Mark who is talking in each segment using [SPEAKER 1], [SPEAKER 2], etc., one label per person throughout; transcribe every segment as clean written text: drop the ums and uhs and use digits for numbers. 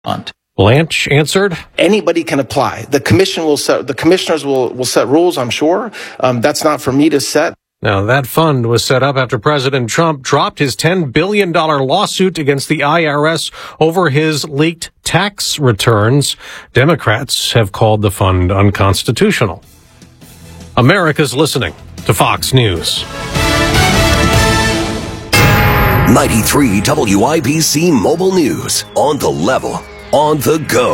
[SPEAKER 1] Blanche answered,
[SPEAKER 2] anybody can apply. The commissioners will set rules, I'm sure. That's not for me to set.
[SPEAKER 1] Now, that fund was set up after President Trump dropped his $10 billion lawsuit against the IRS over his leaked tax returns. Democrats have called the fund unconstitutional. America's listening to Fox News.
[SPEAKER 3] 93 WIBC Mobile News. On the level, on the go.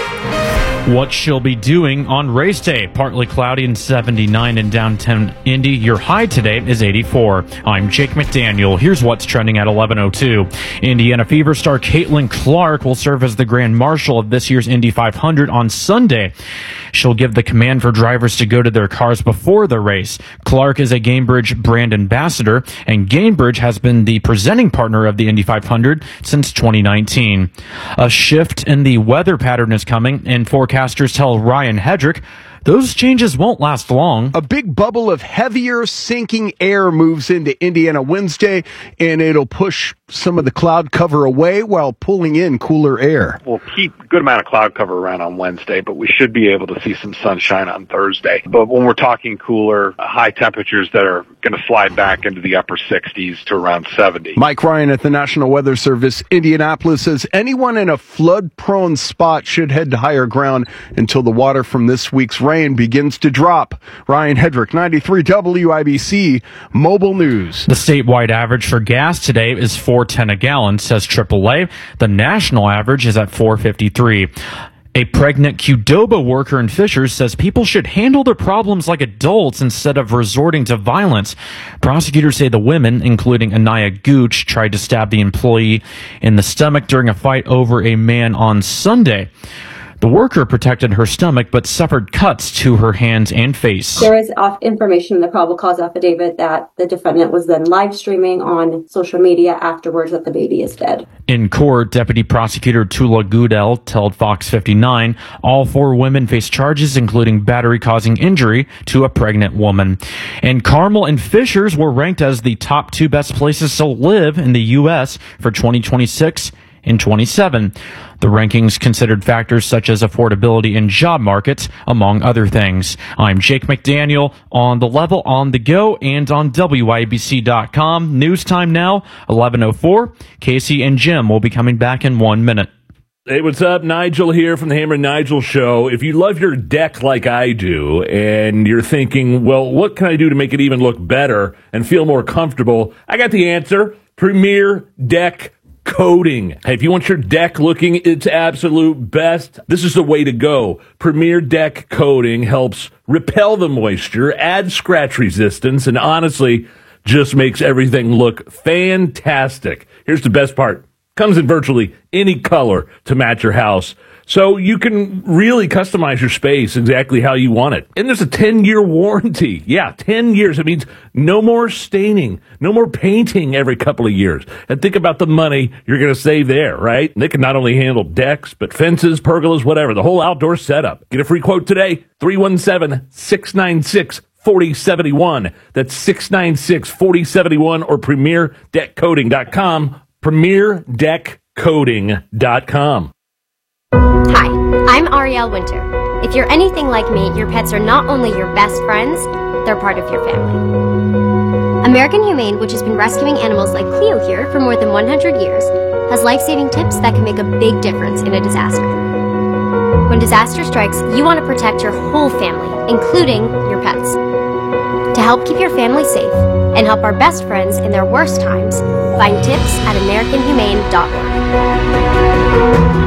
[SPEAKER 4] What she'll be doing on race day. Partly cloudy and 79 in downtown Indy. Your high today is 84. I'm Jake McDaniel. Here's what's trending at 11:02. Indiana Fever star Caitlin Clark will serve as the Grand Marshal of this year's Indy 500 on Sunday. She'll give the command for drivers to go to their cars before the race. Clark is a Gainbridge brand ambassador, and Gainbridge has been the presenting partner of the Indy 500 since 2019. A shift in the weather pattern is coming, and forecasters tell Ryan Hedrick those changes won't last long.
[SPEAKER 5] A big bubble of heavier sinking air moves into Indiana Wednesday, and it'll push some of the cloud cover away while pulling in cooler air.
[SPEAKER 6] We'll keep a good amount of cloud cover around on Wednesday, but we should be able to see some sunshine on Thursday. But when we're talking cooler, high temperatures that are going to slide back into the upper 60s to around 70.
[SPEAKER 5] Mike Ryan at the National Weather Service, Indianapolis, says anyone in a flood-prone spot should head to higher ground until the water from this week's rain begins to drop. Ryan Hedrick, 93 WIBC Mobile News.
[SPEAKER 4] The statewide average for gas today is $4.10 a gallon, says AAA. The national average is at $4.53. A pregnant Qdoba worker in Fishers says people should handle their problems like adults instead of resorting to violence. Prosecutors say the women, including Anaya Gooch, tried to stab the employee in the stomach during a fight over a man on Sunday. The worker protected her stomach but suffered cuts to her hands and face.
[SPEAKER 7] There is information in the probable cause affidavit that the defendant was then live streaming on social media afterwards that the baby is dead.
[SPEAKER 4] In court, Deputy Prosecutor Tula Goodell told Fox 59 all four women face charges, including battery causing injury to a pregnant woman. And Carmel and Fishers were ranked as the top two best places to live in the U.S. for 2026 and 27. The rankings considered factors such as affordability and job markets, among other things. I'm Jake McDaniel, on the level, on the go, and on WIBC.com. News time now, 11:04. Casey and Jim will be coming back in 1 minute.
[SPEAKER 8] Hey, what's up? Nigel here from the Hammer and Nigel Show. If you love your deck like I do, and you're thinking, well, what can I do to make it even look better and feel more comfortable? I got the answer. Premier Deck Coating. Hey, if you want your deck looking its absolute best, this is the way to go. Premier Deck Coating helps repel the moisture, add scratch resistance, and honestly, just makes everything look fantastic. Here's the best part. Comes in virtually any color to match your house. So you can really customize your space exactly how you want it. And there's a 10-year warranty. Yeah, 10 years. It means no more staining, no more painting every couple of years. And think about the money you're going to save there, right? They can not only handle decks, but fences, pergolas, whatever, the whole outdoor setup. Get a free quote today, 317-696-4071. That's 696-4071 or PremierDeckCoating.com. PremierDeckCoating.com.
[SPEAKER 9] Hi, I'm Ariel Winter. If you're anything like me, your pets are not only your best friends, they're part of your family. American Humane, which has been rescuing animals like Cleo here for more than 100 years, has life-saving tips that can make a big difference in a disaster. When disaster strikes, you want to protect your whole family, including your pets. To help keep your family safe and help our best friends in their worst times, find tips at AmericanHumane.org.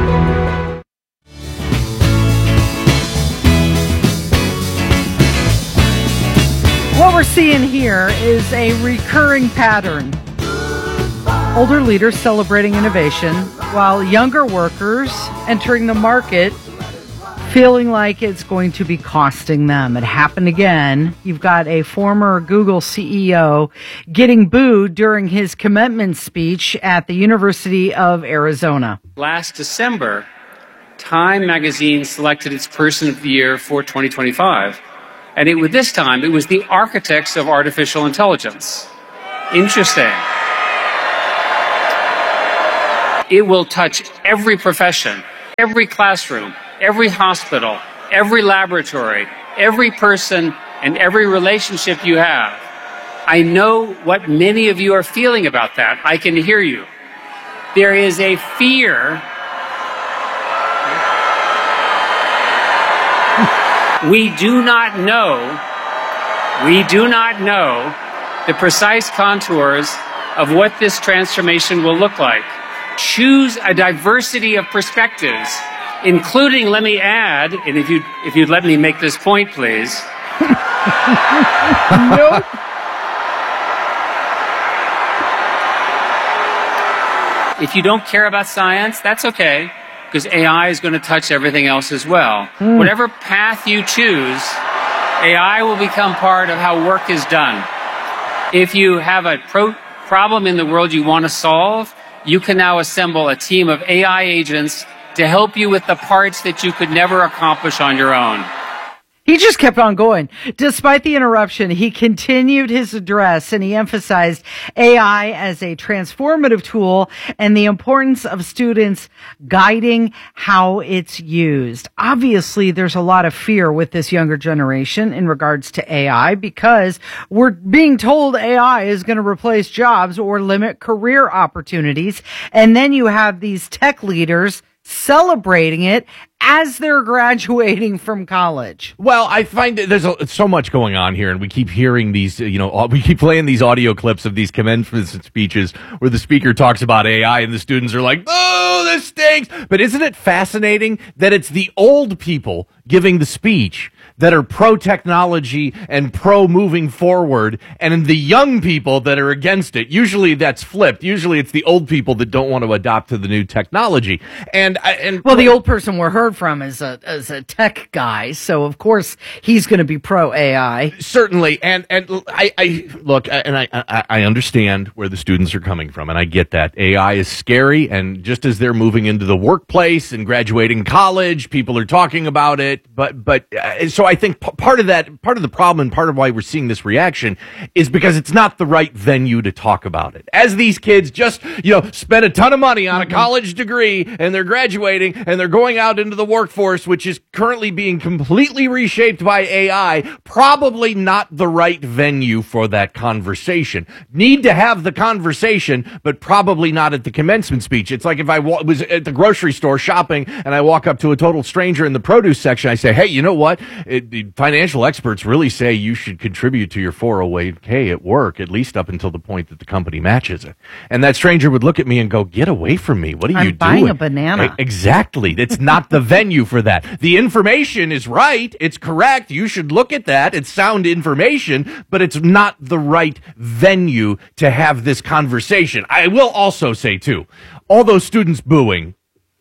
[SPEAKER 10] What we're seeing here is a recurring pattern. Older leaders celebrating innovation, while younger workers entering the market feeling like it's going to be costing them. It happened again. You've got a former Google CEO getting booed during his commencement speech at the University of Arizona.
[SPEAKER 11] Last December, Time magazine selected its Person of the Year for 2025. And this time, it was the architects of artificial intelligence. Interesting. It will touch every profession. every classroom, every hospital, every laboratory, every person, and every relationship you have. I know what many of you are feeling about that. I can hear you. There is a fear. We do not know the precise contours of what this transformation will look like. Choose a diversity of perspectives, including, let me add, and if you'd let me make this point, please.
[SPEAKER 10] Nope.
[SPEAKER 11] If you don't care about science, that's okay, because AI is going to touch everything else as well. Whatever path you choose, AI will become part of how work is done. If you have a problem in the world you want to solve, you can now assemble a team of AI agents to help you with the parts that you could never accomplish on your own.
[SPEAKER 10] He just kept on going. Despite the interruption, he continued his address and he emphasized AI as a transformative tool and the importance of students guiding how it's used. Obviously, there's a lot of fear with this younger generation in regards to AI because we're being told AI is going to replace jobs or limit career opportunities. And then you have these tech leaders celebrating it as they're graduating from college.
[SPEAKER 12] Well, I find that there's so much going on here, and we keep hearing these, we keep playing these audio clips of these commencement speeches where the speaker talks about AI and the students are like, oh, this stinks. But isn't it fascinating that it's the old people giving the speech that are pro-technology and pro-moving forward, and the young people that are against it? Usually that's flipped. Usually it's the old people that don't want to adopt to the new technology. And
[SPEAKER 10] the old person we're heard from is a tech guy, so of course he's going to be pro-AI.
[SPEAKER 12] Certainly, and I look, and I understand where the students are coming from, and I get that. AI is scary, and just as they're moving into the workplace and graduating college, people are talking about it, but so I think part of the problem and part of why we're seeing this reaction is because it's not the right venue to talk about it. As these kids just, spend a ton of money on a college degree and they're graduating and they're going out into the workforce, which is currently being completely reshaped by AI, probably not the right venue for that conversation. Need to have the conversation, but probably not at the commencement speech. It's like if I was at the grocery store shopping and I walk up to a total stranger in the produce section, I say, hey, you know what? The financial experts really say you should contribute to your 401k at work, at least up until the point that the company matches it. And that stranger would look at me and go, get away from me. What are you doing?
[SPEAKER 10] I'm buying a banana.
[SPEAKER 12] Exactly. It's not the venue for that. The information is right. It's correct. You should look at that. It's sound information, but it's not the right venue to have this conversation. I will also say, too, all those students booing,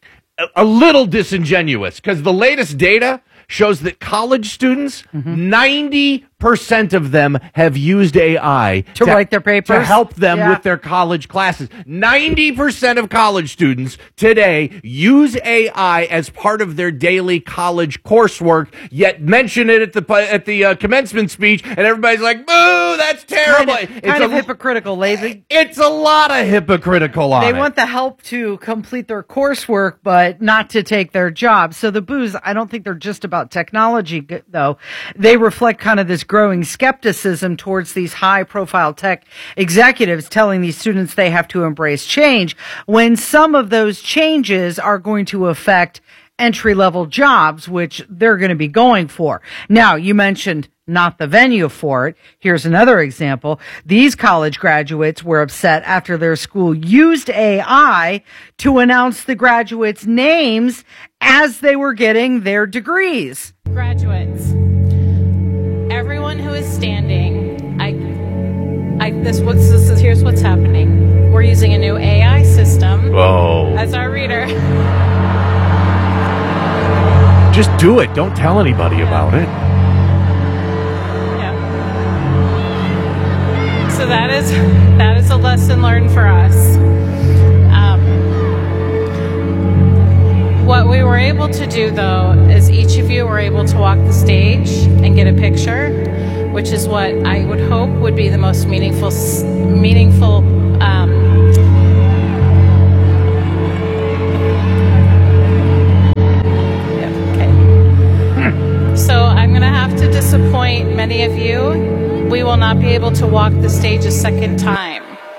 [SPEAKER 12] a little disingenuous, because the latest data shows that college students, 90% of them have used AI
[SPEAKER 10] to write their papers,
[SPEAKER 12] to help them with their college classes. 90% of college students today use AI as part of their daily college coursework, yet mention it at the commencement speech, and everybody's like, boo, that's terrible.
[SPEAKER 10] Kind of hypocritical, Lazy.
[SPEAKER 12] It's a lot of hypocritical on it.
[SPEAKER 10] They want the help to complete their coursework, but not to take their job. So the boos, I don't think they're just about technology, though. They reflect kind of this growing skepticism towards these high-profile tech executives telling these students they have to embrace change when some of those changes are going to affect entry-level jobs, which they're going to be going for. Now, you mentioned not the venue for it. Here's another example. These college graduates were upset after their school used AI to announce the graduates' names as they were getting their degrees.
[SPEAKER 13] Graduates, everyone who is standing, here's what's happening. We're using a new AI system as our reader.
[SPEAKER 12] Just do it. Don't tell anybody about it.
[SPEAKER 13] Yeah. So that is a lesson learned for us. What we were able to do, though, is each of you were able to walk the stage and get a picture, which is what I would hope would be the most meaningful not be able to walk the stage a second time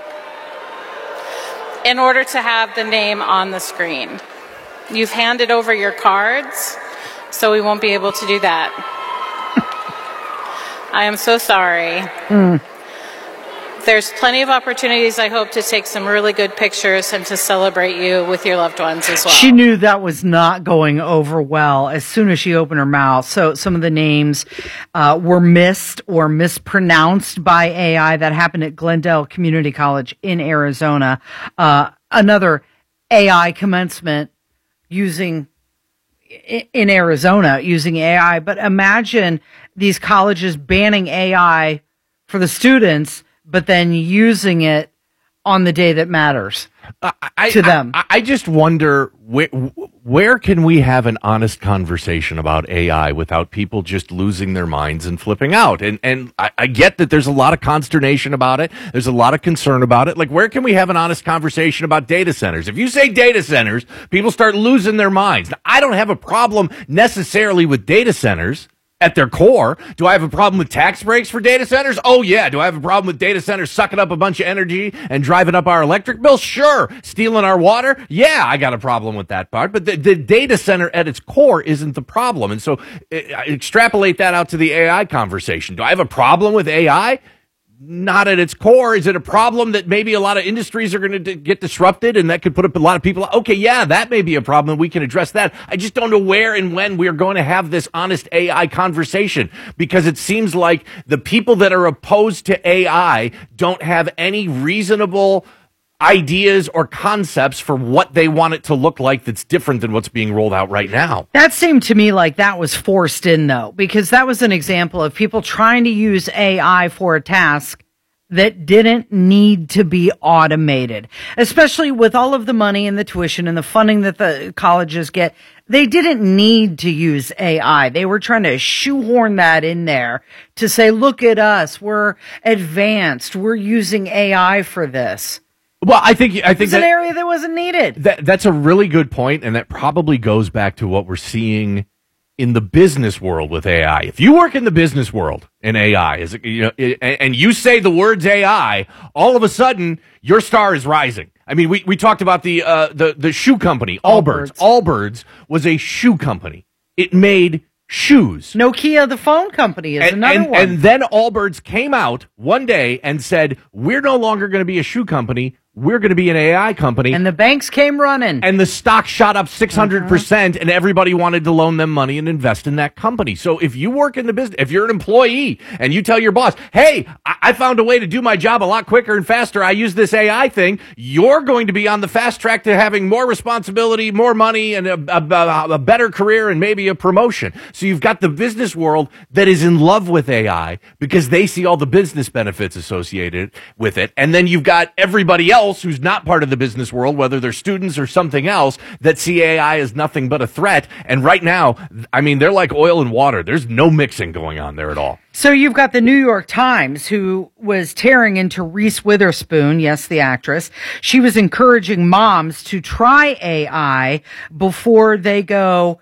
[SPEAKER 13] in order to have the name on the screen. You've handed over your cards, so we won't be able to do that. I am so sorry. There's plenty of opportunities, I hope, to take some really good pictures and to celebrate you with your loved ones as well.
[SPEAKER 10] She knew that was not going over well as soon as she opened her mouth. So some of the names were missed or mispronounced by AI. That happened at Glendale Community College in Arizona. Another AI commencement in Arizona using AI. But imagine these colleges banning AI for the students, but then using it on the day that matters to them.
[SPEAKER 12] I just wonder where can we have an honest conversation about AI without people just losing their minds and flipping out? And I get that there's a lot of consternation about it. There's a lot of concern about it. Like, where can we have an honest conversation about data centers? If you say data centers, people start losing their minds. Now, I don't have a problem necessarily with data centers at their core. Do I have a problem with tax breaks for data centers? Oh, yeah. Do I have a problem with data centers sucking up a bunch of energy and driving up our electric bill? Sure. Stealing our water? Yeah, I got a problem with that part. But the data center at its core isn't the problem. And so extrapolate that out to the AI conversation. Do I have a problem with AI? Not at its core. Is it a problem that maybe a lot of industries are going to get disrupted and that could put up a lot of people? Okay, yeah, that may be a problem. We can address that. I just don't know where and when we're going to have this honest AI conversation, because it seems like the people that are opposed to AI don't have any reasonable ideas or concepts for what they want it to look like that's different than what's being rolled out right now.
[SPEAKER 10] That seemed to me like that was forced in, though, because that was an example of people trying to use AI for a task that didn't need to be automated, especially with all of the money and the tuition and the funding that the colleges get. They didn't need to use AI. They were trying to shoehorn that in there to say, look at us, we're advanced, we're using AI for this.
[SPEAKER 12] Well, I think
[SPEAKER 10] it's an area that wasn't needed.
[SPEAKER 12] That's a really good point, and that probably goes back to what we're seeing in the business world with AI. If you work in the business world in AI, and you say the words AI, all of a sudden your star is rising. I mean, we talked about the shoe company, Allbirds. Allbirds was a shoe company. It made shoes.
[SPEAKER 10] Nokia, the phone company, is another one.
[SPEAKER 12] And then Allbirds came out one day and said, we're no longer going to be a shoe company. We're going to be an AI company.
[SPEAKER 10] And the banks came running.
[SPEAKER 12] And the stock shot up 600%, and everybody wanted to loan them money and invest in that company. So if you work in the business, if you're an employee and you tell your boss, hey, I found a way to do my job a lot quicker and faster, I use this AI thing, you're going to be on the fast track to having more responsibility, more money, and a better career, and maybe a promotion. So you've got the business world that is in love with AI because they see all the business benefits associated with it. And then you've got everybody else who's not part of the business world, whether they're students or something else, that see AI as nothing but a threat. And right now, I mean, they're like oil and water. There's no mixing going on there at all.
[SPEAKER 10] So you've got the New York Times, who was tearing into Reese Witherspoon, yes, the actress. She was encouraging moms to try AI before they go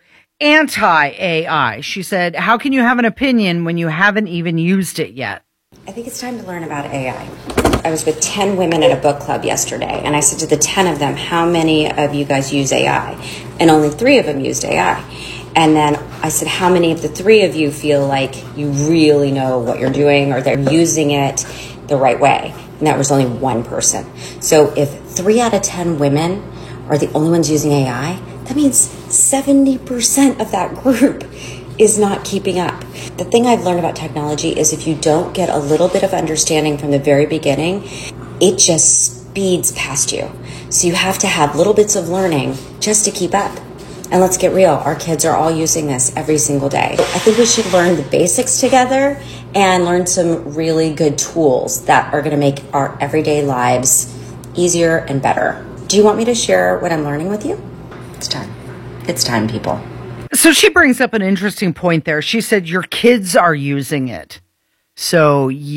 [SPEAKER 10] anti-AI. She said, how can you have an opinion when you haven't even used it yet?
[SPEAKER 14] I think it's time to learn about AI. I was with 10 women at a book club yesterday, and I said to the 10 of them, how many of you guys use AI? And only 3 of them used AI. And then I said, how many of the 3 of you feel like you really know what you're doing or they're using it the right way? And that was only 1 person. So if 3 out of 10 women are the only ones using AI, that means 70% of that group is not keeping up. The thing I've learned about technology is if you don't get a little bit of understanding from the very beginning, it just speeds past you. So you have to have little bits of learning just to keep up. And let's get real, our kids are all using this every single day. I think we should learn the basics together and learn some really good tools that are going to make our everyday lives easier and better. Do you want me to share what I'm learning with you? It's time. It's time, people.
[SPEAKER 10] So she brings up an interesting point there. She said your kids are using it. So you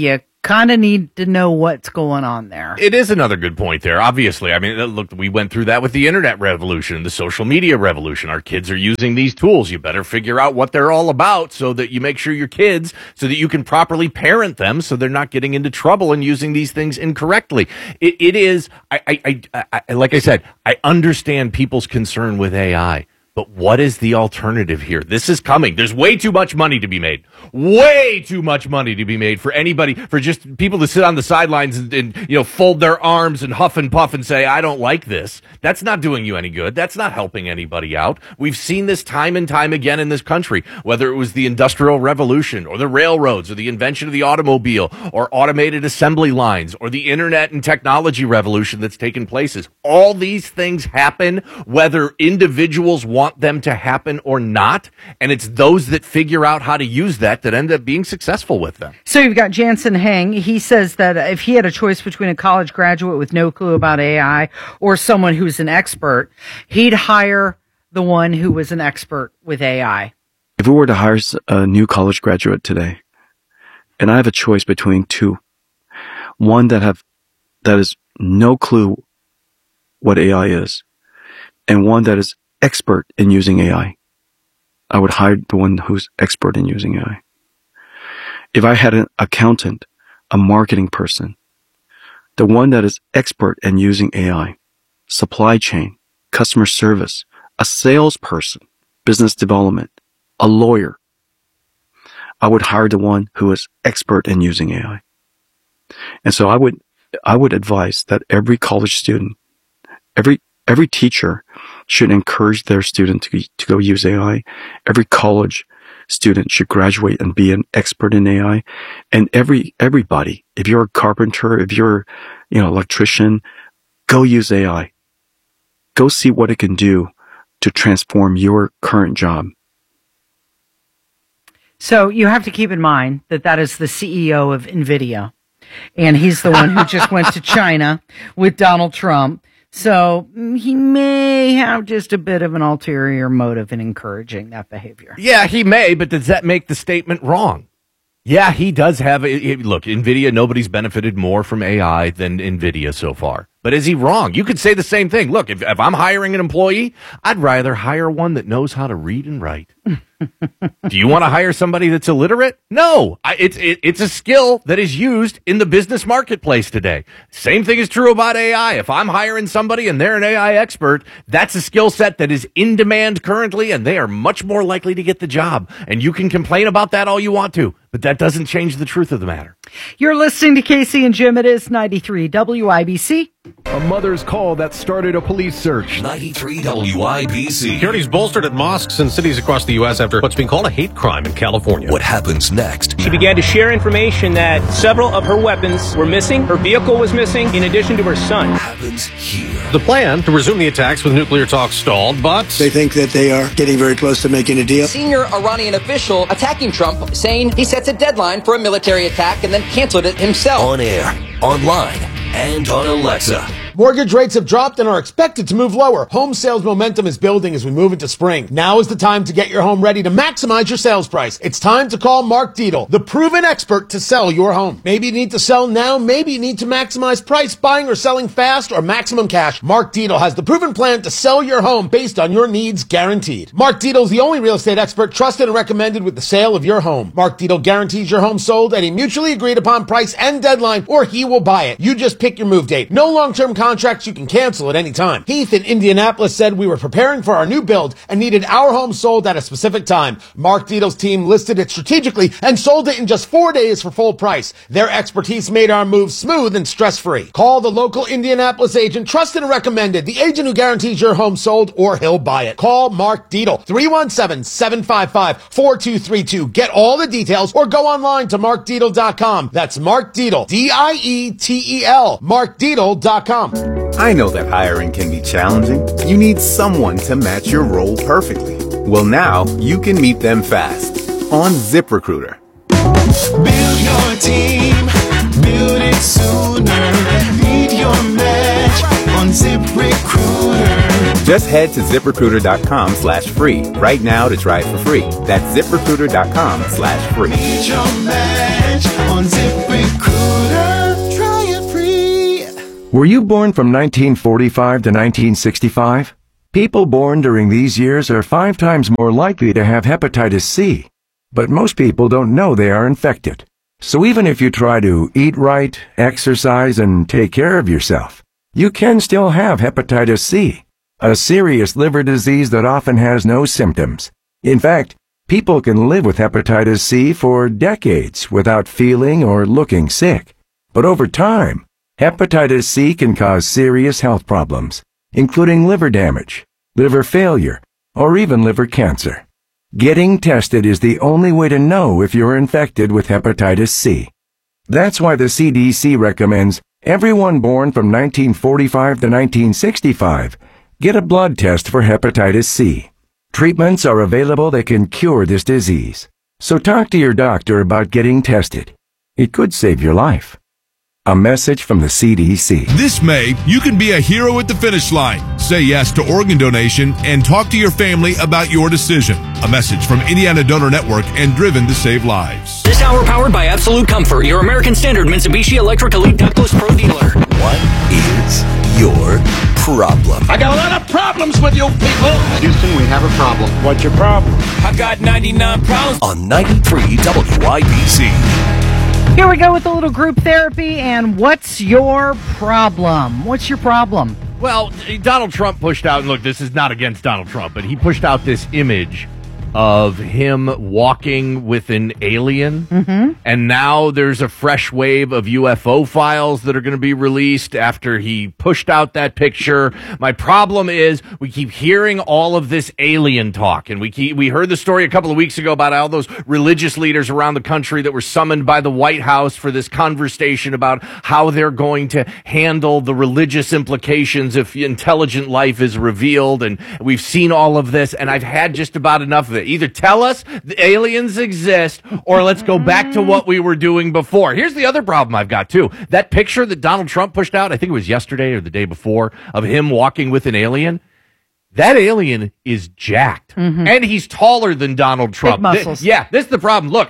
[SPEAKER 10] kind of need to know what's going on there.
[SPEAKER 12] It is another good point there. Obviously, I mean, look, we went through that with the internet revolution, the social media revolution. Our kids are using these tools. You better figure out what they're all about so that you make sure your kids, so that you can properly parent them so they're not getting into trouble and using these things incorrectly. It is, like I said, I understand people's concern with AI. But what is the alternative here? This is coming. There's way too much money to be made. Way too much money to be made for anybody, for just people to sit on the sidelines and fold their arms and huff and puff and say, I don't like this. That's not doing you any good. That's not helping anybody out. We've seen this time and time again in this country, whether it was the Industrial Revolution or the railroads or the invention of the automobile or automated assembly lines or the internet and technology revolution that's taken places. All these things happen whether individuals want them to happen or not, and it's those that figure out how to use that end up being successful with them.
[SPEAKER 10] So you've got Jansen Heng. He says that if he had a choice between a college graduate with no clue about AI or someone who's an expert, he'd hire the one who was an expert with AI.
[SPEAKER 15] If we were to hire a new college graduate today, and I have a choice between two, one that is no clue what AI is, and one that is expert in using AI, I would hire the one who's expert in using AI. If I had an accountant, a marketing person, the one that is expert in using AI, supply chain, customer service, a salesperson, business development, a lawyer, I would hire the one who is expert in using AI. And so I would advise that every college student, every teacher should encourage their student to go use AI. Every college student should graduate and be an expert in AI. And everybody, if you're a carpenter, if you're, electrician, go use AI. Go see what it can do to transform your current job.
[SPEAKER 10] So you have to keep in mind that is the CEO of NVIDIA. And he's the one who just went to China with Donald Trump. So he may have just a bit of an ulterior motive in encouraging that behavior.
[SPEAKER 12] Yeah, he may, but does that make the statement wrong? Yeah, he does have look, NVIDIA, nobody's benefited more from AI than NVIDIA so far. But is he wrong? You could say the same thing. Look, if I'm hiring an employee, I'd rather hire one that knows how to read and write. Do you want to hire somebody that's illiterate? No, it's a skill that is used in the business marketplace today. Same thing is true about AI. If I'm hiring somebody and they're an AI expert, that's a skill set that is in demand currently, and they are much more likely to get the job. And you can complain about that all you want to, but that doesn't change the truth of the matter.
[SPEAKER 10] You're listening to Casey and Jim. It is 93 WIBC.
[SPEAKER 5] A mother's call that started a police search.
[SPEAKER 3] 93 WIBC.
[SPEAKER 1] Security's bolstered at mosques in cities across the U.S. after what's being called a hate crime in California.
[SPEAKER 3] What happens next?
[SPEAKER 16] She began to share information that several of her weapons were missing, her vehicle was missing, in addition to her son.
[SPEAKER 3] What happens here?
[SPEAKER 1] The plan to resume the attacks with nuclear talks stalled, but
[SPEAKER 17] they think that they are getting very close to making a deal.
[SPEAKER 18] Senior Iranian official attacking Trump, saying he sets a deadline for a military attack and then canceled it himself.
[SPEAKER 3] On air, online, and on Alexa.
[SPEAKER 19] Mortgage rates have dropped and are expected to move lower. Home sales momentum is building as we move into spring. Now is the time to get your home ready to maximize your sales price. It's time to call Mark Dietel, the proven expert to sell your home. Maybe you need to sell now. Maybe you need to maximize price, buying or selling fast, or maximum cash. Mark Dietel has the proven plan to sell your home based on your needs, guaranteed. Mark Dietel is the only real estate expert trusted and recommended with the sale of your home. Mark Dietel guarantees your home sold at a mutually agreed upon price and deadline, or he will buy it. You just pick your move date. No long-term contracts you can cancel at any time. Heath in Indianapolis said we were preparing for our new build and needed our home sold at a specific time. Mark Dietel's team listed it strategically and sold it in just 4 days for full price. Their expertise made our move smooth and stress-free. Call the local Indianapolis agent, trusted and recommended, the agent who guarantees your home sold or he'll buy it. Call Mark Dietel, 317-755-4232. Get all the details or go online to markdietel.com. That's Mark Dietel, D-I-E-T-E-L, markdietel.com.
[SPEAKER 20] I know that hiring can be challenging. You need someone to match your role perfectly. Well, now you can meet them fast on ZipRecruiter.
[SPEAKER 21] Build your team, build it sooner. Meet your match on ZipRecruiter.
[SPEAKER 20] Just head to ZipRecruiter.com/free right now to try it for free. That's ZipRecruiter.com/free.
[SPEAKER 21] Meet your match on ZipRecruiter.
[SPEAKER 2] Were you born from 1945 to 1965? People born during these years are 5 times more likely to have hepatitis C, but most people don't know they are infected. So even if you try to eat right, exercise, and take care of yourself, you can still have hepatitis C, a serious liver disease that often has no symptoms. In fact, people can live with hepatitis C for decades without feeling or looking sick. But over time, hepatitis C can cause serious health problems, including liver damage, liver failure, or even liver cancer. Getting tested is the only way to know if you're infected with hepatitis C. That's why the CDC recommends everyone born from 1945 to 1965 get a blood test for hepatitis C. Treatments are available that can cure this disease. So talk to your doctor about getting tested. It could save your life. A message from the CDC.
[SPEAKER 22] This May, you can be a hero at the finish line. Say yes to organ donation and talk to your family about your decision. A message from Indiana Donor Network and Driven to Save Lives.
[SPEAKER 23] This hour powered by Absolute Comfort, your American Standard Mitsubishi Electric Elite Ductless Pro dealer.
[SPEAKER 3] What is your problem?
[SPEAKER 21] I got a lot of problems with you people.
[SPEAKER 3] Houston, we have a problem.
[SPEAKER 21] What's your problem? I got 99 problems.
[SPEAKER 3] On 93 WIBC.
[SPEAKER 10] Here we go with a little group therapy, and what's your problem? What's your problem?
[SPEAKER 12] Well, Donald Trump pushed out, and look, this is not against Donald Trump, but he pushed out this image of him walking with an alien, and now there's a fresh wave of UFO files that are going to be released after he pushed out that picture. My problem is we keep hearing all of this alien talk, and we heard the story a couple of weeks ago about all those religious leaders around the country that were summoned by the White House for this conversation about how they're going to handle the religious implications if intelligent life is revealed, and we've seen all of this, and I've had just about enough of it. Either tell us the aliens exist, or let's go back to what we were doing before. Here's the other problem I've got, too. That picture that Donald Trump pushed out, I think it was yesterday or the day before, of him walking with an alien. That alien is jacked, and he's taller than Donald Trump.
[SPEAKER 10] Big muscles.
[SPEAKER 12] This is the problem. Look,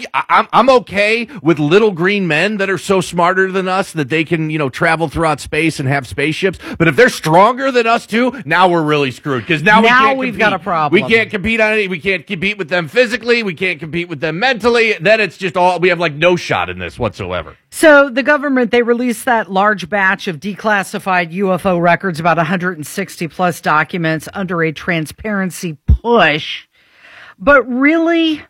[SPEAKER 12] I'm okay with little green men that are so smarter than us that they can, travel throughout space and have spaceships. But if they're stronger than us too, now we're really screwed, because now
[SPEAKER 10] we've got a problem.
[SPEAKER 12] We can't compete on it. We can't compete with them physically. We can't compete with them mentally. Then it's just we have no shot in this whatsoever.
[SPEAKER 10] So the government, they released that large batch of declassified UFO records, about 160 plus documents under a transparency push. But really,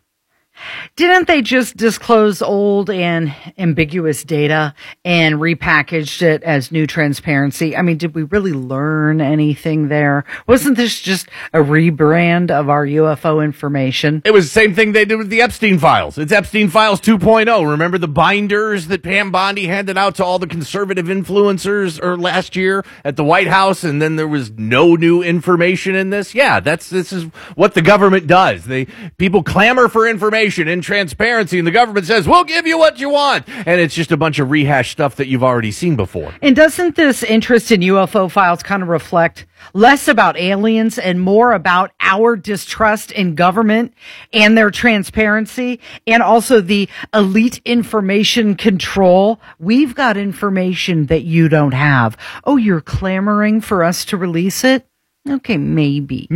[SPEAKER 10] didn't they just disclose old and ambiguous data and repackaged it as new transparency? I mean, did we really learn anything there? Wasn't this just a rebrand of our UFO information?
[SPEAKER 12] It was the same thing they did with the Epstein files. It's Epstein Files 2.0. Remember the binders that Pam Bondi handed out to all the conservative influencers last year at the White House, and then there was no new information in this? Yeah, this is what the government does. People clamor for information and transparency, and the government says, we'll give you what you want. And it's just a bunch of rehashed stuff that you've already seen before.
[SPEAKER 10] And doesn't this interest in UFO files kind of reflect less about aliens and more about our distrust in government and their transparency, and also the elite information control? We've got information that you don't have. Oh, you're clamoring for us to release it? Okay, maybe.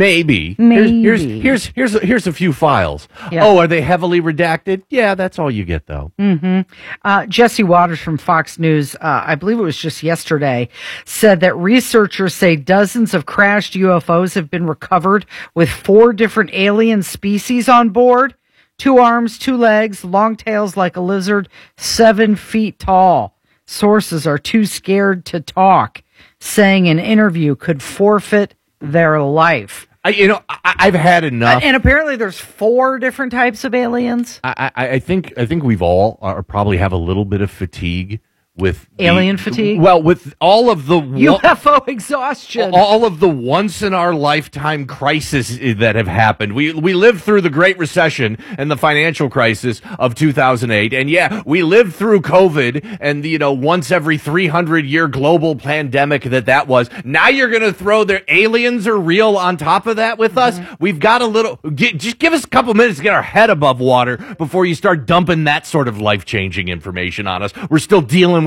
[SPEAKER 10] Here's
[SPEAKER 12] a few files. Yeah. Oh, are they heavily redacted? Yeah, that's all you get, though.
[SPEAKER 10] Jesse Waters from Fox News, I believe it was just yesterday, said that researchers say dozens of crashed UFOs have been recovered with 4 different alien species on board. 2 arms, 2 legs, long tails like a lizard, 7 feet tall. Sources are too scared to talk, saying an interview could forfeit their life.
[SPEAKER 12] I've had enough.
[SPEAKER 10] And apparently there's 4 different types of aliens.
[SPEAKER 12] I think we've all probably have a little bit of fatigue with
[SPEAKER 10] alien fatigue.
[SPEAKER 12] Well, with all of the
[SPEAKER 10] UFO exhaustion,
[SPEAKER 12] all of the once in our lifetime crises that have happened. We lived through the Great Recession and the financial crisis of 2008, and yeah, we lived through COVID and the once every 300-year global pandemic that was. Now you're going to throw their aliens are real on top of that with us. We've got just give us a couple minutes to get our head above water before you start dumping that sort of life-changing information on us. We're still dealing with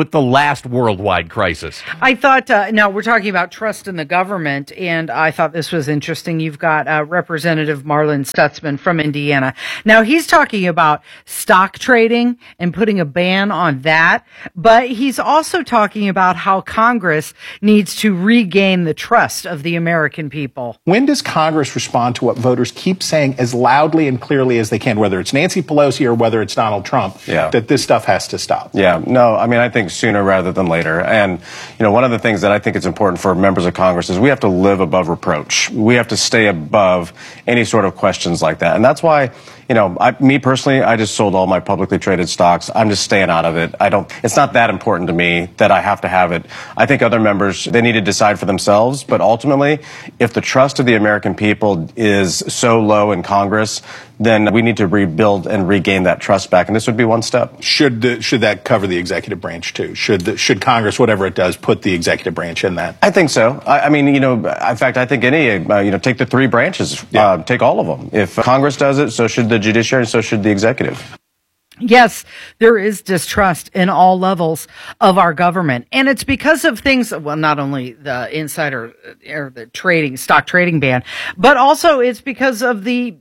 [SPEAKER 12] with the last worldwide crisis.
[SPEAKER 10] I thought, now we're talking about trust in the government, and I thought this was interesting. You've got Representative Marlin Stutzman from Indiana. Now, he's talking about stock trading and putting a ban on that, but he's also talking about how Congress needs to regain the trust of the American people.
[SPEAKER 4] When does Congress respond to what voters keep saying as loudly and clearly as they can, whether it's Nancy Pelosi or whether it's Donald Trump, that this stuff has to stop?
[SPEAKER 6] Yeah, no, I mean, I think sooner rather than later. And, you know, one of the things that I think it's important for members of Congress is we have to live above reproach. We have to stay above any sort of questions like that. And that's why, you know, me personally, I just sold all my publicly traded stocks. I'm just staying out of it. It's not that important to me that I have to have it. I think other members, they need to decide for themselves. But ultimately, if the trust of the American people is so low in Congress, then we need to rebuild and regain that trust back. And this would be one step.
[SPEAKER 4] Should that cover the executive branch too? Should Congress, whatever it does, put the executive branch in that?
[SPEAKER 6] I think so. I mean, you know, in fact, I think take the three branches, take all of them. If Congress does it, so should the judiciary, so should the executive.
[SPEAKER 10] Yes, there is distrust in all levels of our government. And it's because of things, well, not only the insider or the stock trading ban, but also it's because of the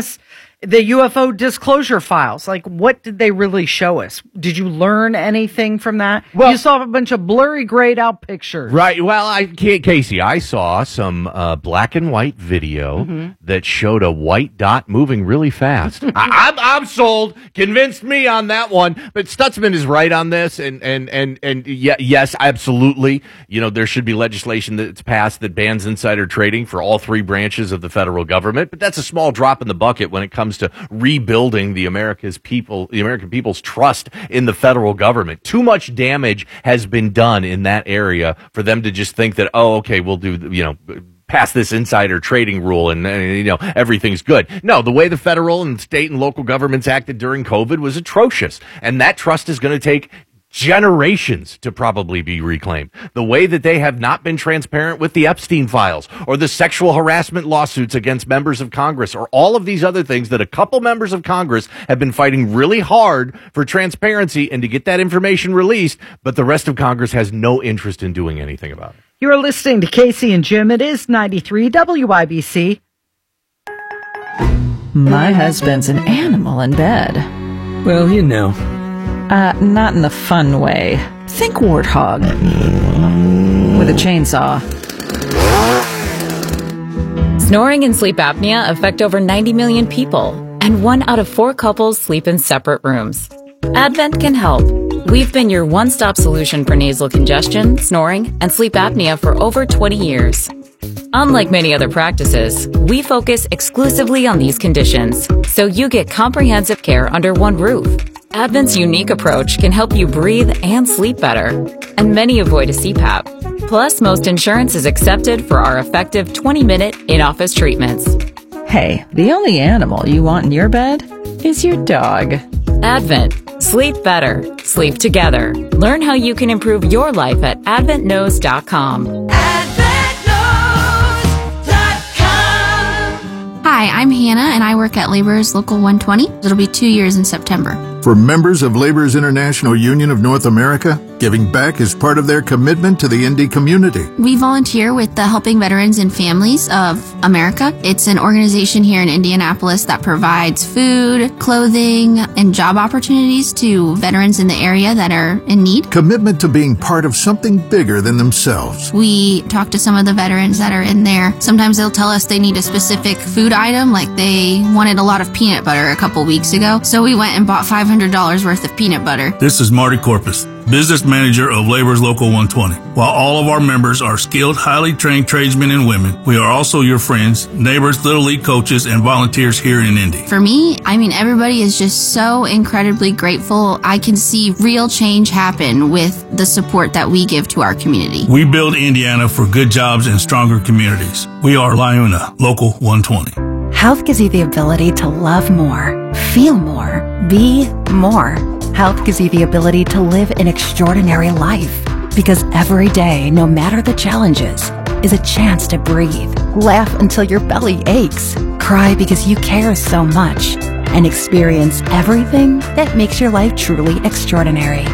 [SPEAKER 10] UFO disclosure files. Like, what did they really show us? Did you learn anything from that? Well, you saw a bunch of blurry, grayed out pictures.
[SPEAKER 12] Right. Well, Casey, I saw some black and white video that showed a white dot moving really fast. I'm sold. Convinced me on that one. But Stutzman is right on this. And yes, absolutely. You know, there should be legislation that's passed that bans insider trading for all three branches of the federal government. But that's a small drop in the bucket when it comes to rebuilding the American people's trust in the federal government. Too much damage has been done in that area for them to just think that, oh, okay, we'll do, you know, pass this insider trading rule and you know, everything's good. No, the way the federal and state and local governments acted during COVID was atrocious. And that trust is going to take generations to probably be reclaimed. The way that they have not been transparent with the Epstein files or the sexual harassment lawsuits against members of Congress or all of these other things that a couple members of Congress have been fighting really hard for transparency and to get that information released, but the rest of Congress has no interest in doing anything about it.
[SPEAKER 10] You're listening to Casey and Jim. It is 93 WIBC.
[SPEAKER 7] My husband's an animal in bed.
[SPEAKER 24] Well, you know.
[SPEAKER 7] Not in the fun way. Think warthog. With a chainsaw.
[SPEAKER 25] Snoring and sleep apnea affect over 90 million people, and 1 out of 4 couples sleep in separate rooms. Advent can help. We've been your one-stop solution for nasal congestion, snoring, and sleep apnea for over 20 years. Unlike many other practices, we focus exclusively on these conditions, so you get comprehensive care under one roof. Advent's unique approach can help you breathe and sleep better, and many avoid a CPAP. Plus, most insurance is accepted for our effective 20-minute in-office treatments.
[SPEAKER 7] Hey, the only animal you want in your bed is your dog.
[SPEAKER 25] Advent. Sleep better. Sleep together. Learn how you can improve your life at adventknows.com.
[SPEAKER 26] Hi, I'm Hannah, and I work at Laborers Local 120. It'll be 2 years in September.
[SPEAKER 27] For members of Laborers International Union of North America, giving back is part of their commitment to the Indy community.
[SPEAKER 26] We volunteer with the Helping Veterans and Families of America. It's an organization here in Indianapolis that provides food, clothing, and job opportunities to veterans in the area that are in need.
[SPEAKER 27] Commitment to being part of something bigger than themselves.
[SPEAKER 26] We talk to some of the veterans that are in there. Sometimes they'll tell us they need a specific food item, like they wanted a lot of peanut butter a couple weeks ago. So we went and bought $500 worth of peanut butter.
[SPEAKER 28] This is Marty Corpus, business manager of Laborers Local 120. While all of our members are skilled, highly trained tradesmen and women, we are also your friends, neighbors, Little League coaches, and volunteers here in Indy.
[SPEAKER 26] For me, everybody is just so incredibly grateful. I can see real change happen with the support that we give to our community.
[SPEAKER 28] We build Indiana for good jobs and stronger communities. We are LIUNA Local 120.
[SPEAKER 29] Health gives you the ability to love more, feel more, be more. Health gives you the ability to live an extraordinary life. Because every day, no matter the challenges, is a chance to breathe, laugh until your belly aches, cry because you care so much, and experience everything that makes your life truly extraordinary.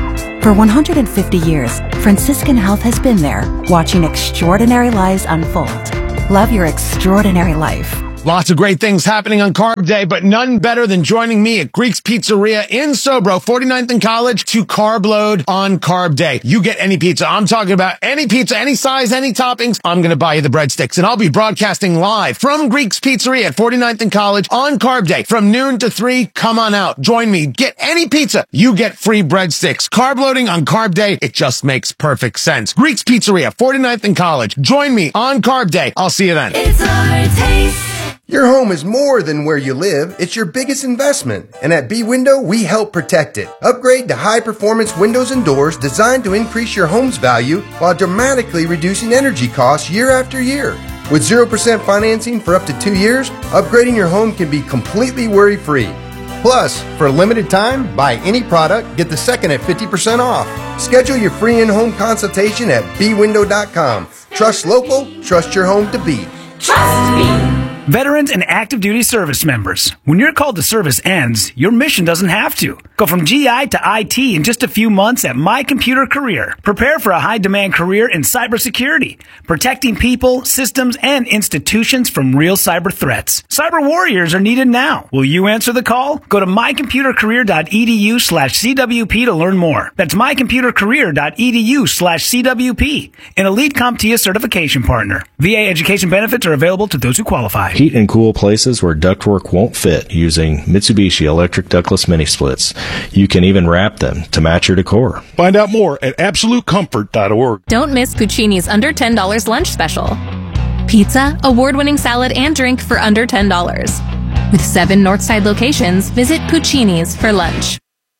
[SPEAKER 29] For 150 years, Franciscan Health has been there, watching extraordinary lives unfold. Love your extraordinary life.
[SPEAKER 19] Lots of great things happening on Carb Day, but none better than joining me at Greek's Pizzeria in Sobro, 49th and College, to carb load on Carb Day. You get any pizza. I'm talking about any pizza, any size, any toppings. I'm going to buy you the breadsticks, and I'll be broadcasting live from Greek's Pizzeria at 49th and College on Carb Day from noon to 3. Come on out. Join me. Get any pizza. You get free breadsticks. Carb loading on Carb Day. It just makes perfect sense. Greek's Pizzeria, 49th and College. Join me on Carb Day. I'll see you then.
[SPEAKER 5] It's our taste. Your home is more than where you live. It's your biggest investment. And at B-Window, we help protect it. Upgrade to high-performance windows and doors designed to increase your home's value while dramatically reducing energy costs year after year. With 0% financing for up to 2 years, upgrading your home can be completely worry-free. Plus, for a limited time, buy any product, get the second at 50% off. Schedule your free in-home consultation at bwindow.com. Trust local, trust your home to be. Trust me.
[SPEAKER 8] Veterans and active duty service members, when your call to service ends, your mission doesn't have to. Go from GI to IT in just a few months at My Computer Career. Prepare for a high-demand career in cybersecurity, protecting people, systems, and institutions from real cyber threats. Cyber warriors are needed now. Will you answer the call? Go to mycomputercareer.edu/CWP to learn more. That's mycomputercareer.edu/CWP, an elite CompTIA certification partner. VA education benefits are available to those who qualify.
[SPEAKER 9] Heat and cool places where ductwork won't fit using Mitsubishi electric ductless mini splits. You can even wrap them to match your decor.
[SPEAKER 11] Find out more at absolutecomfort.org.
[SPEAKER 13] Don't miss Puccini's under $10 lunch special. Pizza, award-winning salad, and drink for under $10. With 7 Northside locations, visit Puccini's for lunch.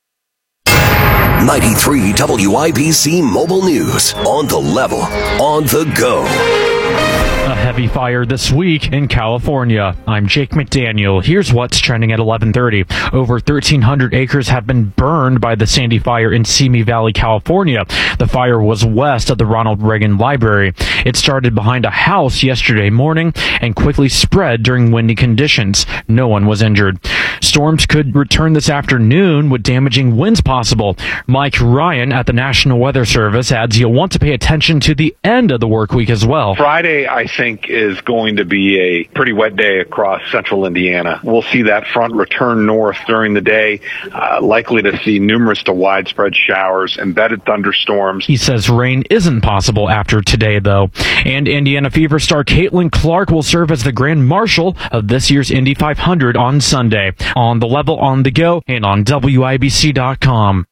[SPEAKER 3] 93 WIBC Mobile News. On the level, on the go.
[SPEAKER 14] A heavy fire this week in California. I'm Jake McDaniel. Here's what's trending at 11:30. Over 1,300 acres have been burned by the Sandy Fire in Simi Valley, California. The fire was west of the Ronald Reagan Library. It started behind a house yesterday morning and quickly spread during windy conditions. No one was injured. Storms could return this afternoon with damaging winds possible. Mike Ryan at the National Weather Service adds you'll want to pay attention to the end of the work week as well.
[SPEAKER 15] Friday, I think, is going to be a pretty wet day across central Indiana. We'll see that front return north during the day, likely to see numerous to widespread showers, embedded thunderstorms.
[SPEAKER 14] He says rain isn't possible after today, though. And Indiana Fever star Caitlin Clark will serve as the Grand Marshal of this year's Indy 500 on Sunday. On the level, on the go, and on WIBC.com.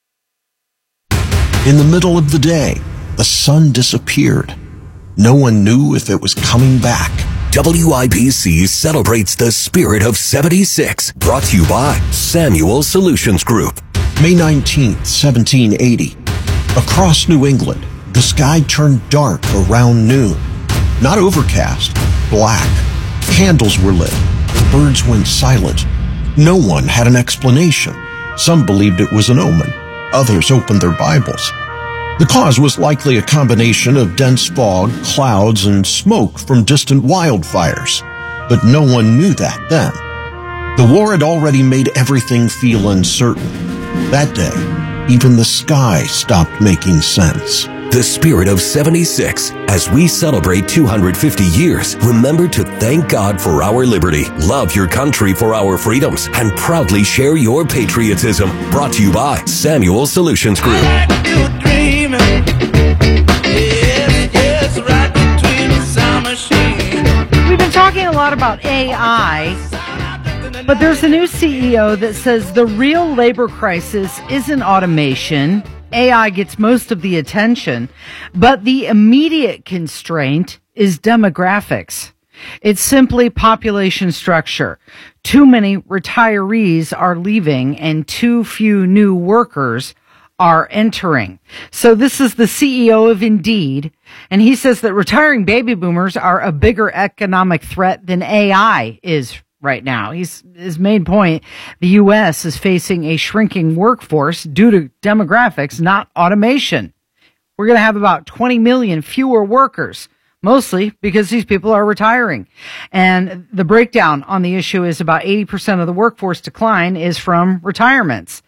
[SPEAKER 16] In the middle of the day, the sun disappeared. No one knew if it was coming back.
[SPEAKER 3] WIBC celebrates the spirit of 76. Brought to you by Samuel Solutions Group.
[SPEAKER 16] May 19th, 1780. Across New England, the sky turned dark around noon. Not overcast, black. Candles were lit. Birds went silent. No one had an explanation. Some believed it was an omen. Others opened their Bibles. The cause was likely a combination of dense fog, clouds, and smoke from distant wildfires. But no one knew that then. The war had already made everything feel uncertain. That day, even the sky stopped making sense.
[SPEAKER 3] The spirit of 76. As we celebrate 250 years, remember to thank God for our liberty, love your country for our freedoms, and proudly share your patriotism. Brought to you by Samuel Solutions Group.
[SPEAKER 10] We've been talking a lot about AI, but there's a new CEO that says the real labor crisis isn't automation. AI gets most of the attention, but the immediate constraint is demographics. It's simply population structure. Too many retirees are leaving and too few new workers are entering. So this is the CEO of Indeed, and he says that retiring baby boomers are a bigger economic threat than AI is right now. His main point, the U.S. is facing a shrinking workforce due to demographics, not automation. We're going to have about 20 million fewer workers, mostly because these people are retiring. And the breakdown on the issue is about 80% of the workforce decline is from retirements.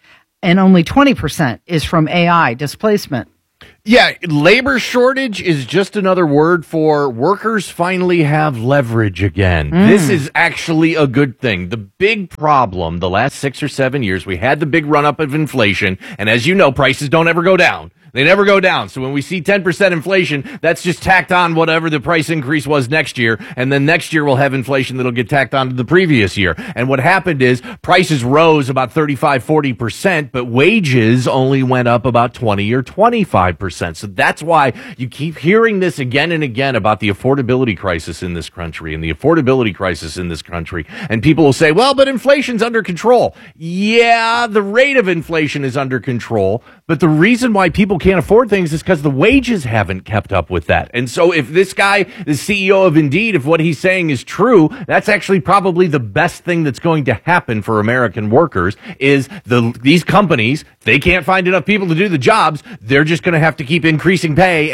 [SPEAKER 10] and only 20% is from AI displacement.
[SPEAKER 12] Yeah, labor shortage is just another word for workers finally have leverage again. This is actually a good thing. The big problem the last 6 or 7 years, we had the big run-up of inflation, and as you know, prices don't ever go down. They never go down. So when we see 10% inflation, that's just tacked on whatever the price increase was next year. And then next year we'll have inflation that'll get tacked on to the previous year. And what happened is prices rose about 35-40%, but wages only went up about 20 or 25%. So that's why you keep hearing this again and again about the affordability crisis in this country and the affordability crisis in this country. And people will say, well, but inflation's under control. Yeah, the rate of inflation is under control. But the reason why people can't afford things is because the wages haven't kept up with that. And so if this guy, the CEO of Indeed, if what he's saying is true, that's actually probably the best thing that's going to happen for American workers is these companies, they can't find enough people to do the jobs. They're just going to have to keep increasing pay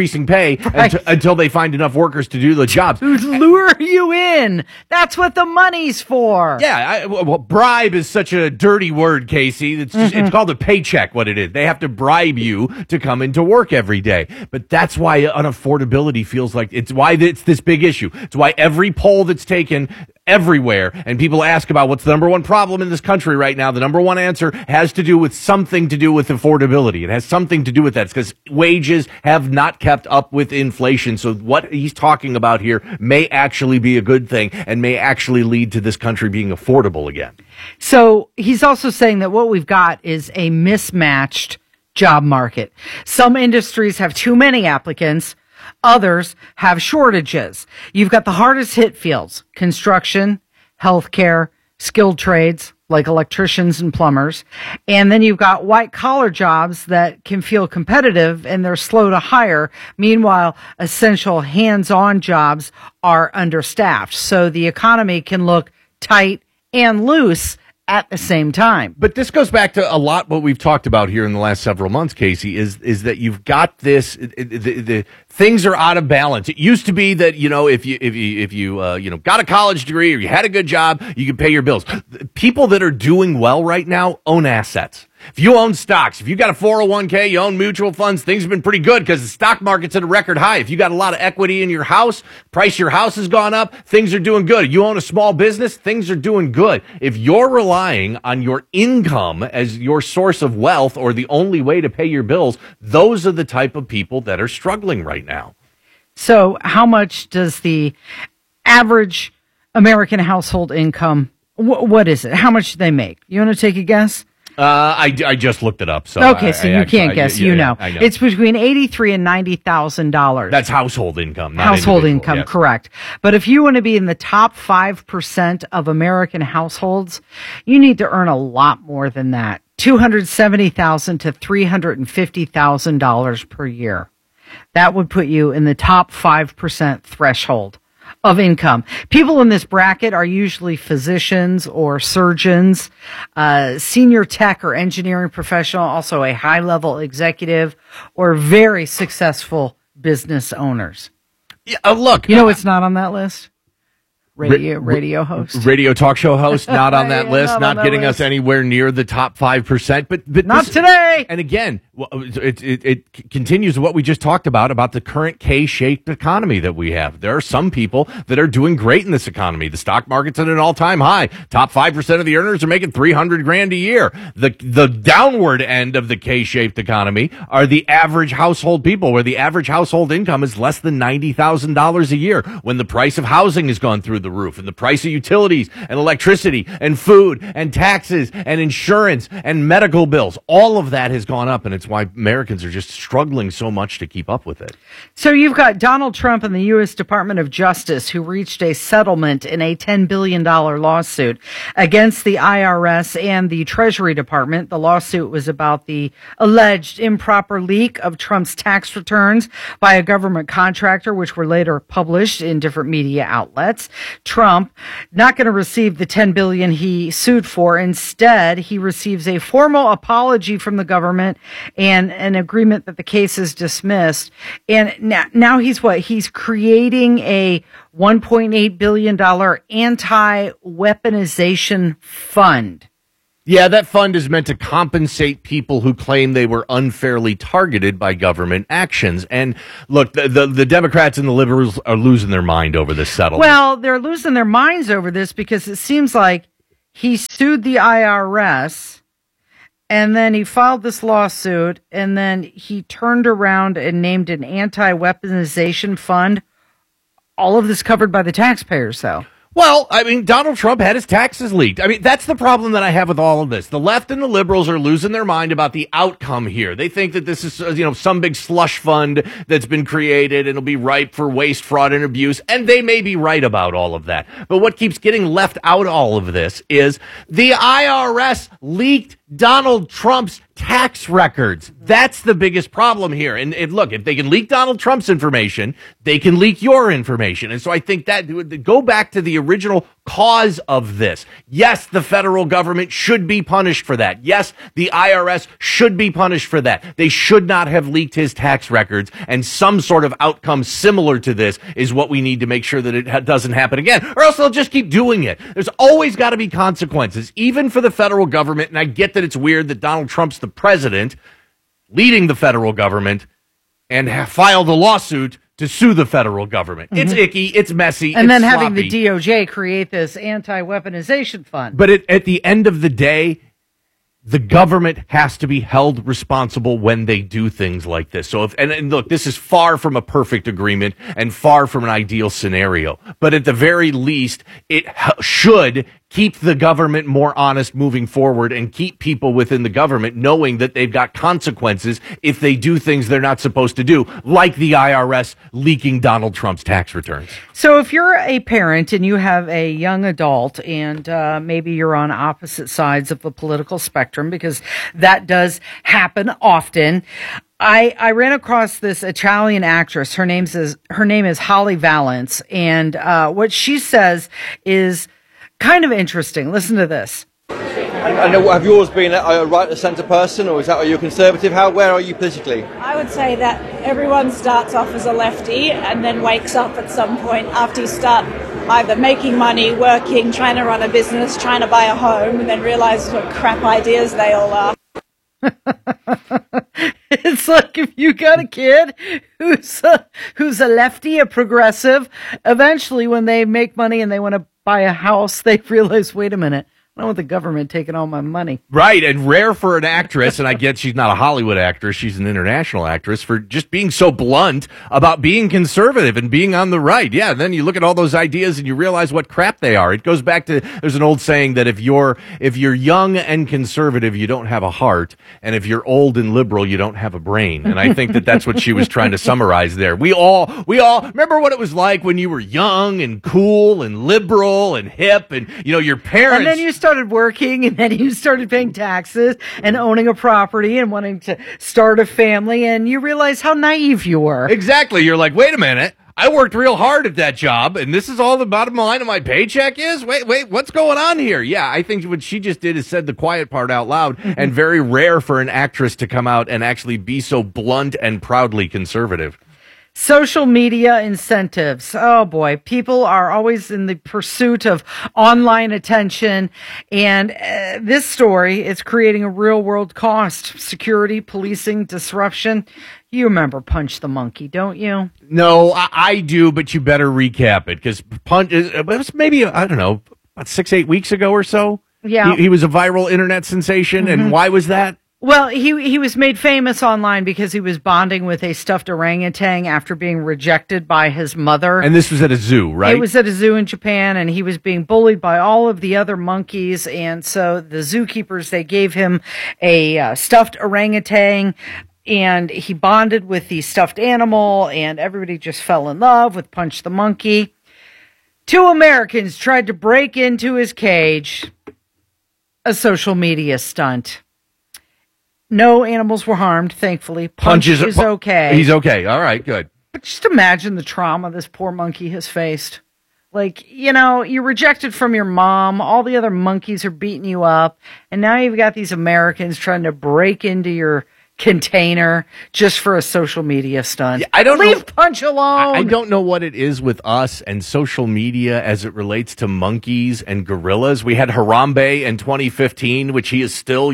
[SPEAKER 12] until they find enough workers to do the jobs.
[SPEAKER 10] To lure you in. That's what the money's for.
[SPEAKER 12] Yeah. Well, bribe is such a dirty word, Casey. It's called a paycheck, what it is. They have to bribe you to come into work every day. But that's why unaffordability feels like it's this big issue. It's why every poll that's taken everywhere and people ask about what's the number one problem in this country right now, the number one answer has to do with something to do with affordability. It has something to do with that. It's because wages have not kept up with inflation. So what he's talking about here may actually be a good thing and may actually lead to this country being affordable again.
[SPEAKER 10] So he's also saying that what we've got is a mismatched job market. Some industries have too many applicants. Others have shortages. You've got the hardest hit fields: construction, healthcare, skilled trades like electricians and plumbers. And then you've got white collar jobs that can feel competitive and they're slow to hire. Meanwhile, essential hands-on jobs are understaffed. So the economy can look tight and loose at the same time.
[SPEAKER 12] But this goes back to a lot what we've talked about here in the last several months, Casey, is that you've got this, the things are out of balance. It used to be that, if you got a college degree or you had a good job, you could pay your bills. People that are doing well right now own assets. If you own stocks, if you got a 401k, you own mutual funds, things have been pretty good because the stock market's at a record high. If you got a lot of equity in your house, price of your house has gone up, things are doing good. You own a small business, things are doing good. If you're relying on your income as your source of wealth or the only way to pay your bills, those are the type of people that are struggling right now.
[SPEAKER 10] So how much does the average American household income, what is it? How much do they make? You want to take a guess?
[SPEAKER 12] I just looked it up. So
[SPEAKER 10] okay, so you can't guess. I know. It's between $83,000 and $90,000.
[SPEAKER 12] That's household income. Not
[SPEAKER 10] household income,
[SPEAKER 12] yes.
[SPEAKER 10] Correct. But if you want to be in the top 5% of American households, you need to earn a lot more than that. $270,000 to $350,000 per year. That would put you in the top 5% threshold of income. People in this bracket are usually physicians or surgeons, senior tech or engineering professional, also a high-level executive, or very successful business owners.
[SPEAKER 12] Yeah, look.
[SPEAKER 10] You know what's not on that list? Radio host.
[SPEAKER 12] Radio talk show host, not on that list, not getting us anywhere near the top 5%. But
[SPEAKER 10] not today.
[SPEAKER 12] And again, it continues what we just talked about the current K-shaped economy that we have. There are some people that are doing great in this economy. The stock market's at an all-time high. Top 5% of the earners are making $300,000 a year. The downward end of the K-shaped economy are the average household people, where the average household income is less than $90,000 a year, when the price of housing has gone through the roof, and the price of utilities and electricity and food and taxes and insurance and medical bills, all of that has gone up, and it's why Americans are just struggling so much to keep up with it.
[SPEAKER 10] So you've got Donald Trump and the U.S. Department of Justice, who reached a settlement in a $10 billion lawsuit against the IRS and the Treasury Department. The lawsuit was about the alleged improper leak of Trump's tax returns by a government contractor, which were later published in different media outlets. Trump not going to receive the $10 billion he sued for. Instead, he receives a formal apology from the government and an agreement that the case is dismissed. And now he's what? He's creating a $1.8 billion anti-weaponization fund.
[SPEAKER 12] Yeah, that fund is meant to compensate people who claim they were unfairly targeted by government actions. And look, the Democrats and the liberals are losing their mind over this settlement.
[SPEAKER 10] Well, they're losing their minds over this because it seems like he sued the IRS and then he filed this lawsuit and then he turned around and named an anti-weaponization fund. All of this covered by the taxpayers, though.
[SPEAKER 12] Well, I mean, Donald Trump had his taxes leaked. I mean, that's the problem that I have with all of this. The left and the liberals are losing their mind about the outcome here. They think that this is, some big slush fund that's been created and it'll be ripe for waste, fraud, and abuse. And they may be right about all of that. But what keeps getting left out of all of this is the IRS leaked Donald Trump's tax records. That's the biggest problem here. And look, if they can leak Donald Trump's information, they can leak your information. And so I think that go back to the original cause of this. Yes, the federal government should be punished for that. Yes, the IRS should be punished for that. They should not have leaked his tax records, and some sort of outcome similar to this is what we need to make sure that it doesn't happen again, or else they'll just keep doing it. There's always got to be consequences, even for the federal government, and I get that it's weird that Donald Trump's the president leading the federal government and filed a lawsuit to sue the federal government. Mm-hmm. It's icky, it's messy,
[SPEAKER 10] and
[SPEAKER 12] it's
[SPEAKER 10] then
[SPEAKER 12] sloppy.
[SPEAKER 10] having the DOJ create this anti-weaponization fund.
[SPEAKER 12] But at the end of the day, the government has to be held responsible when they do things like this. So and look, this is far from a perfect agreement and far from an ideal scenario. But at the very least, it should keep the government more honest moving forward and keep people within the government knowing that they've got consequences if they do things they're not supposed to do, like the IRS leaking Donald Trump's tax returns.
[SPEAKER 10] So if you're a parent and you have a young adult and maybe you're on opposite sides of the political spectrum, because that does happen often, I ran across this Italian actress. Her name is Holly Valance, and what she says is kind of interesting. Listen to this.
[SPEAKER 1] And have you always been a right-of-centre person, or are you a conservative? Where are you politically?
[SPEAKER 2] I would say that everyone starts off as a lefty and then wakes up at some point after you start either making money, working, trying to run a business, trying to buy a home, and then realize what crap ideas they all are.
[SPEAKER 10] It's like if you got a kid who's a lefty, a progressive, eventually when they make money and they want to buy a house, they realize, wait a minute, I don't want the government taking all my money.
[SPEAKER 12] Right, and rare for an actress, and I get she's not a Hollywood actress, she's an international actress, for just being so blunt about being conservative and being on the right. Yeah, and then you look at all those ideas and you realize what crap they are. It goes back to, there's an old saying that if you're young and conservative, you don't have a heart, and if you're old and liberal, you don't have a brain. And I think that that's what she was trying to summarize there. We all remember what it was like when you were young and cool and liberal and hip, and your parents.
[SPEAKER 10] And then you started working, and then you started paying taxes and owning a property and wanting to start a family, and you realize how naive you were.
[SPEAKER 12] Exactly. You're like, wait a minute. I worked real hard at that job, and this is all the bottom line of my paycheck is? Wait, what's going on here? Yeah, I think what she just did is said the quiet part out loud, and very rare for an actress to come out and actually be so blunt and proudly conservative.
[SPEAKER 10] Social media incentives. Oh boy, people are always in the pursuit of online attention, and this story is creating a real world cost. Security, policing, disruption. You remember Punch the Monkey, don't you?
[SPEAKER 12] No, I do, but you better recap it, because Punch, it was maybe, I don't know, about 6-8 weeks ago or so.
[SPEAKER 10] Yeah.
[SPEAKER 12] He was a viral internet sensation,
[SPEAKER 10] Mm-hmm.
[SPEAKER 12] and why was that?
[SPEAKER 10] Well, he was made famous online because he was bonding with a stuffed orangutan after being rejected by his mother.
[SPEAKER 12] And this was at a zoo, right?
[SPEAKER 10] It was at a zoo in Japan, and he was being bullied by all of the other monkeys. And so the zookeepers, they gave him a stuffed orangutan, and he bonded with the stuffed animal, and everybody just fell in love with Punch the Monkey. 2 Americans tried to break into his cage. A social media stunt. No animals were harmed, thankfully. Punch is okay.
[SPEAKER 12] He's okay. All right, good.
[SPEAKER 10] But just imagine the trauma this poor monkey has faced. Like, you're rejected from your mom. All the other monkeys are beating you up. And now you've got these Americans trying to break into your container just for a social media stunt.
[SPEAKER 12] Yeah, I don't
[SPEAKER 10] leave Punch alone.
[SPEAKER 12] I don't know what it is with us and social media as it relates to monkeys and gorillas. We had Harambe in 2015, which he is still,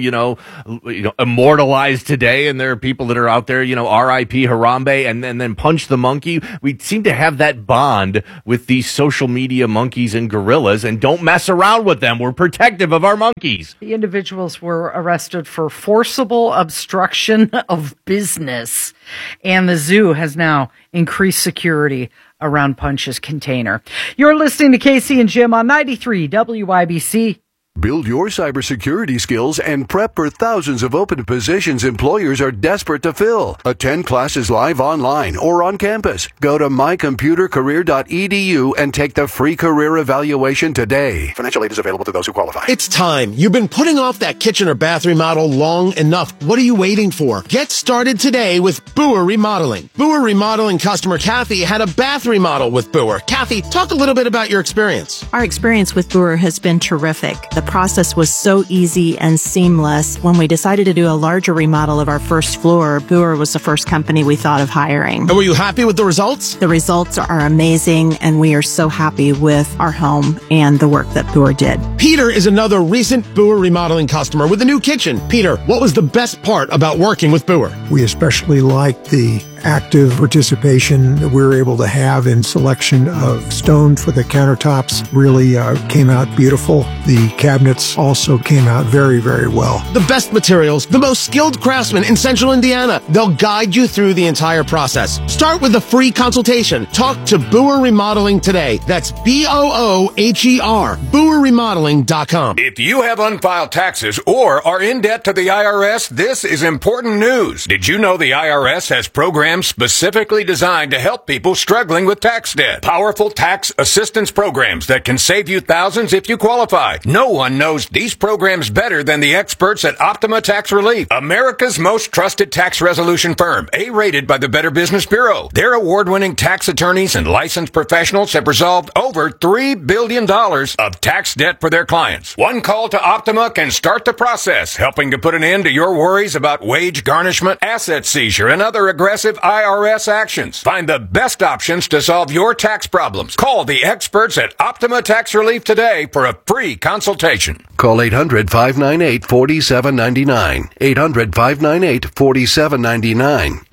[SPEAKER 12] immortalized today. And there are people that are out there, R.I.P. Harambe, and then Punch the Monkey. We seem to have that bond with these social media monkeys and gorillas, and don't mess around with them. We're protective of our monkeys.
[SPEAKER 10] The individuals were arrested for forcible obstruction of business, and the zoo has now increased security around Punch's container. You're listening to Casey and Jim on 93 WIBC.
[SPEAKER 4] Build your cybersecurity skills and prep for thousands of open positions employers are desperate to fill. Attend classes live online or on campus. Go to mycomputercareer.edu and take the free career evaluation today. Financial aid is available to those who qualify.
[SPEAKER 19] It's time. You've been putting off that kitchen or bath remodel long enough. What are you waiting for? Get started today with Boer Remodeling. Boer Remodeling customer Kathy had a bath remodel with Boer. Kathy, talk a little bit about your experience.
[SPEAKER 6] Our experience with Boer has been terrific. The process was so easy and seamless. When we decided to do a larger remodel of our first floor, Boer was the first company we thought of hiring.
[SPEAKER 19] And were you happy with the results?
[SPEAKER 6] The results are amazing, and we are so happy with our home and the work that Boer did.
[SPEAKER 19] Peter is another recent Boer Remodeling customer with a new kitchen. Peter, what was the best part about working with Boer?
[SPEAKER 17] We especially liked the active participation that we were able to have in selection of stone for the countertops. Really came out beautiful. The cabinets also came out very, very well.
[SPEAKER 19] The best materials, the most skilled craftsmen in Central Indiana. They'll guide you through the entire process. Start with a free consultation. Talk to Boer Remodeling today. That's BOOHER, BoerRemodeling.com.
[SPEAKER 18] If you have unfiled taxes or are in debt to the IRS, this is important news. Did you know the IRS has programs specifically designed to help people struggling with tax debt? Powerful tax assistance programs that can save you thousands if you qualify. No one knows these programs better than the experts at Optima Tax Relief, America's most trusted tax resolution firm, A-rated by the Better Business Bureau. Their award-winning tax attorneys and licensed professionals have resolved over $3 billion of tax debt for their clients. One call to Optima can start the process, helping to put an end to your worries about wage garnishment, asset seizure, and other aggressive IRS actions. Find the best options to solve your tax problems. Call the experts at Optima Tax Relief today for a free consultation.
[SPEAKER 4] Call 800-598-4799. 800-598-4799.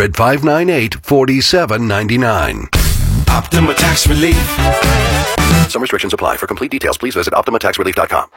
[SPEAKER 4] 800-598-4799.
[SPEAKER 3] Optima Tax Relief.
[SPEAKER 4] Some restrictions apply. For complete details, please visit OptimaTaxRelief.com.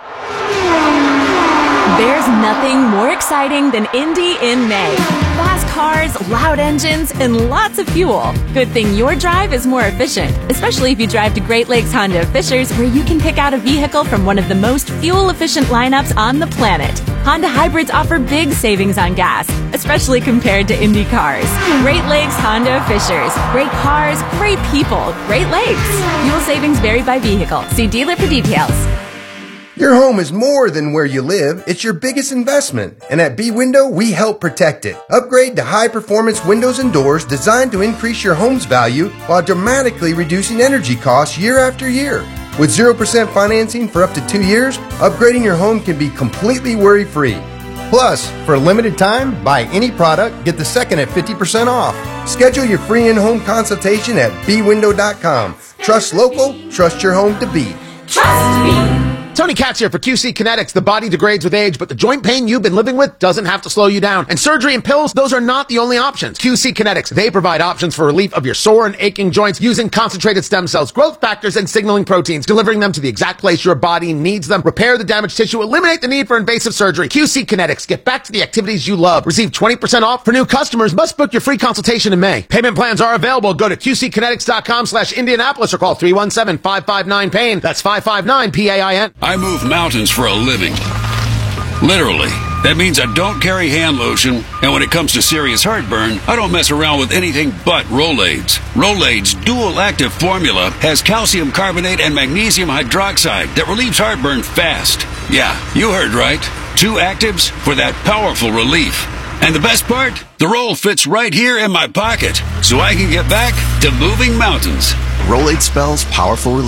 [SPEAKER 13] There's nothing more exciting than Indy in May. Fast cars, loud engines, and lots of fuel. Good thing your drive is more efficient, especially if you drive to Great Lakes Honda of Fishers, where you can pick out a vehicle from one of the most fuel-efficient lineups on the planet. Honda hybrids offer big savings on gas, especially compared to Indy cars. Great Lakes Honda of Fishers. Great cars, great people, Great Lakes. Fuel savings vary by vehicle. See dealer for details.
[SPEAKER 5] Your home is more than where you live. It's your biggest investment. And at B-Window, we help protect it. Upgrade to high-performance windows and doors designed to increase your home's value while dramatically reducing energy costs year after year. With 0% financing for up to 2 years, upgrading your home can be completely worry-free. Plus, for a limited time, buy any product, get the second at 50% off. Schedule your free in-home consultation at bwindow.com. Trust local, trust your home to be.
[SPEAKER 13] Trust me.
[SPEAKER 19] Tony Katz here for QC Kinetics. The body degrades with age, but the joint pain you've been living with doesn't have to slow you down. And surgery and pills, those are not the only options. QC Kinetics, they provide options for relief of your sore and aching joints using concentrated stem cells, growth factors, and signaling proteins, delivering them to the exact place your body needs them, repair the damaged tissue, eliminate the need for invasive surgery. QC Kinetics, get back to the activities you love. Receive 20% off for new customers. Must book your free consultation in May. Payment plans are available. Go to QCkinetics.com/Indianapolis or call 317-559-PAIN. That's 559-PAIN.
[SPEAKER 20] I move mountains for a living. Literally. That means I don't carry hand lotion, and when it comes to serious heartburn, I don't mess around with anything but Rolaids. Rolaids' dual-active formula has calcium carbonate and magnesium hydroxide that relieves heartburn fast. Yeah, you heard right. 2 actives for that powerful relief. And the best part? The roll fits right here in my pocket, so I can get back to moving mountains.
[SPEAKER 21] Rolade spells powerful relief.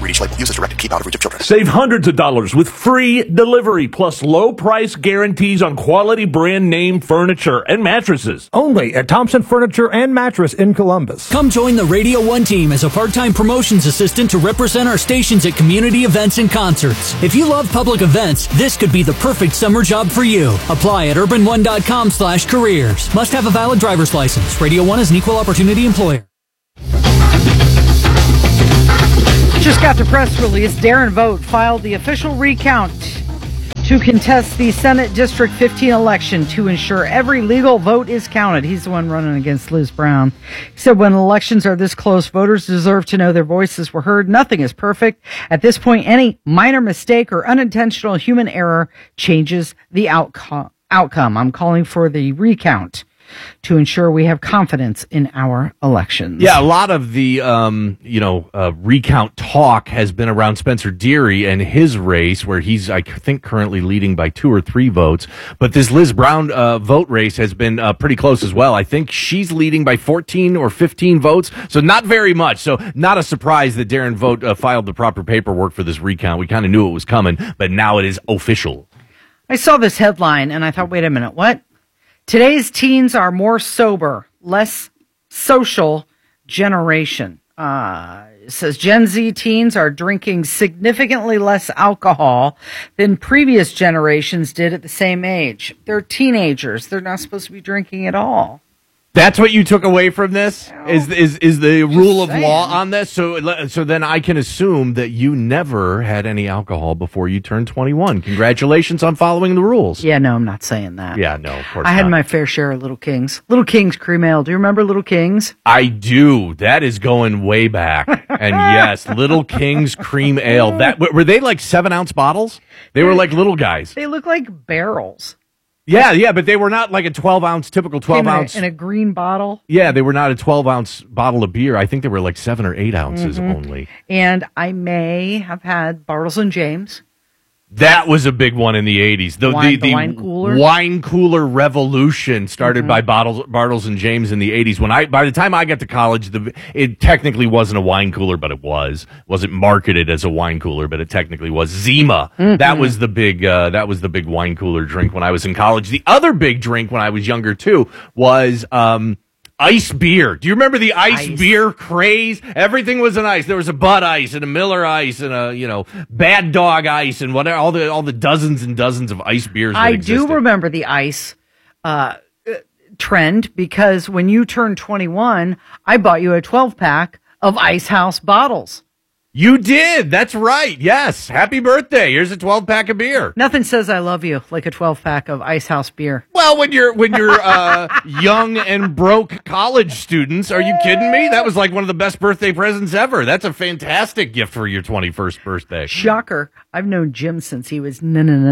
[SPEAKER 7] Read each label. Use as directed. Keep out of reach of children.
[SPEAKER 21] Save hundreds of dollars with free delivery plus low price guarantees on quality brand name furniture and mattresses.
[SPEAKER 22] Only at Thompson Furniture and Mattress in Columbus.
[SPEAKER 23] Come join the Radio 1 team as a part-time promotions assistant to represent our stations at community events and concerts. If you love public events, this could be the perfect summer job for you. Apply at urban1.com/careers. Must have a valid driver's license. Radio 1 is an equal opportunity employer.
[SPEAKER 10] Just got the press release. Darren Vogt filed the official recount to contest the Senate District 15 election to ensure every legal vote is counted. He's the one running against Liz Brown. He said when elections are this close, voters deserve to know their voices were heard. Nothing is perfect. At this point, any minor mistake or unintentional human error changes the outcome. I'm calling for the recount to ensure we have confidence in our elections.
[SPEAKER 12] Yeah, a lot of the, recount talk has been around Spencer Deary and his race, where he's, I think, currently leading by 2 or 3 votes. But this Liz Brown vote race has been pretty close as well. I think she's leading by 14 or 15 votes, so not very much. So not a surprise that Darren Vogt filed the proper paperwork for this recount. We kind of knew it was coming, but now it is official.
[SPEAKER 10] I saw this headline and I thought, wait a minute, what? Today's teens are more sober, less social generation. It says Gen Z teens are drinking significantly less alcohol than previous generations did at the same age. They're teenagers. They're not supposed to be drinking at all.
[SPEAKER 12] That's what you took away from this? Is the rule of law on this? So then I can assume that you never had any alcohol before you turned 21. Congratulations on following the rules.
[SPEAKER 10] Yeah, no, I'm not saying that.
[SPEAKER 12] Yeah, no, of course
[SPEAKER 10] I had
[SPEAKER 12] not.
[SPEAKER 10] my fair share of Little Kings. Little Kings cream ale. Do you remember Little Kings?
[SPEAKER 12] I do. That is going way back. And yes, Little Kings cream ale. That were they like 7-ounce bottles? They were like little guys.
[SPEAKER 10] They look like barrels.
[SPEAKER 12] Yeah, but they were not like a 12-ounce, typical 12-ounce.
[SPEAKER 10] In a green bottle.
[SPEAKER 12] Yeah, they were not a 12-ounce bottle of beer. I think they were like 7 or 8 ounces only.
[SPEAKER 10] And I may have had Bartles and James.
[SPEAKER 12] That was a big one in the 80s. The
[SPEAKER 10] wine cooler?
[SPEAKER 12] Wine cooler revolution started by Bartles and James in the 80s. By the time I got to college, it technically wasn't a wine cooler, but it wasn't marketed as a wine cooler, but it technically was. Zima. That was the big wine cooler drink when I was in college. The other big drink when I was younger too was ice beer. Do you remember the ice beer craze? Everything was an ice. There was a Bud Ice and a Miller Ice and a Bad Dog Ice and whatever. All the dozens and dozens of ice beers.
[SPEAKER 10] I do remember the ice trend because when you turned 21, I bought you a 12-pack of Ice House bottles.
[SPEAKER 12] You did. That's right. Yes. Happy birthday. Here's a 12-pack of beer.
[SPEAKER 10] Nothing says I love you like a 12-pack of Ice House beer.
[SPEAKER 12] Well, when you're young and broke college students, are you kidding me? That was like one of the best birthday presents ever. That's a fantastic gift for your 21st birthday.
[SPEAKER 10] Shocker. I've known Jim since he was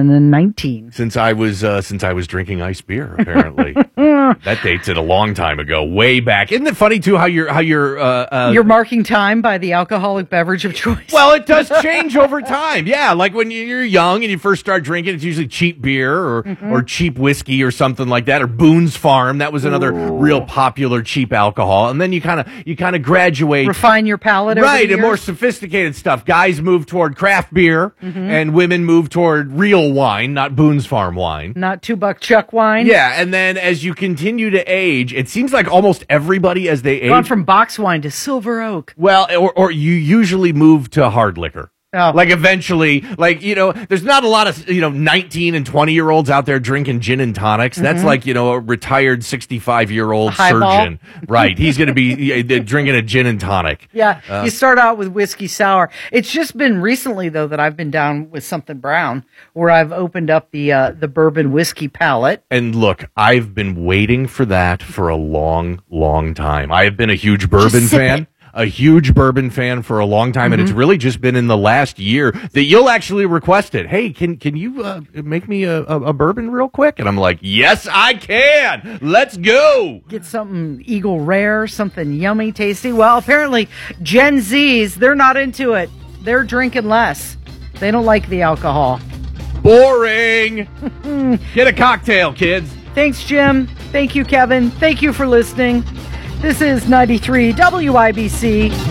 [SPEAKER 10] 19.
[SPEAKER 12] Since I was drinking ice beer, apparently. That dates it a long time ago, way back. Isn't it funny too how you're
[SPEAKER 10] marking time by the alcoholic beverage of choice?
[SPEAKER 12] Well, it does change over time. Yeah, like when you're young and you first start drinking, it's usually cheap beer or cheap whiskey or something like that, or Boone's Farm. That was another real popular cheap alcohol. And then you kind of graduate,
[SPEAKER 10] refine your palate,
[SPEAKER 12] right, and more sophisticated stuff. Guys move toward craft beer, and women move toward real wine, not Boone's Farm wine,
[SPEAKER 10] not $2 Chuck wine.
[SPEAKER 12] Yeah, and then as you continue to age, it seems like almost everybody as they age,
[SPEAKER 10] gone from box wine to Silver Oak.
[SPEAKER 12] Well, or you usually move to hard liquor.
[SPEAKER 10] Oh.
[SPEAKER 12] Like eventually, there's not a lot of, 19 and 20-year-olds out there drinking gin and tonics. That's like, a retired 65-year-old surgeon. Right. He's going to be drinking a gin and tonic.
[SPEAKER 10] Yeah. You start out with whiskey sour. It's just been recently, though, that I've been down with something brown where I've opened up the bourbon whiskey palate.
[SPEAKER 12] And look, I've been waiting for that for a long, long time. I have been a huge bourbon fan. A huge bourbon fan for a long time, and it's really just been in the last year that you'll actually request it. Hey, can you make me a bourbon real quick? And I'm like, yes, I can. Let's go.
[SPEAKER 10] Get something Eagle Rare, something yummy, tasty. Well, apparently Gen Zs, they're not into it. They're drinking less. They don't like the alcohol.
[SPEAKER 12] Boring. Get a cocktail, kids.
[SPEAKER 10] Thanks, Jim. Thank you, Kevin. Thank you for listening. This is 93 WIBC.